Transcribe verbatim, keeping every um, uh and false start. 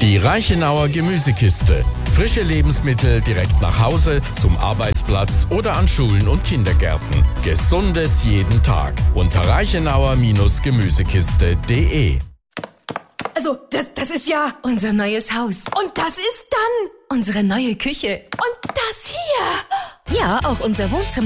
Die Reichenauer Gemüsekiste. Frische Lebensmittel direkt nach Hause, zum Arbeitsplatz oder an Schulen und Kindergärten. Gesundes jeden Tag. Unter reichenauer Gemüsekiste punkt de. Also, das, das ist ja unser neues Haus. Und das ist dann unsere neue Küche. Und das hier. Ja, auch unser Wohnzimmer.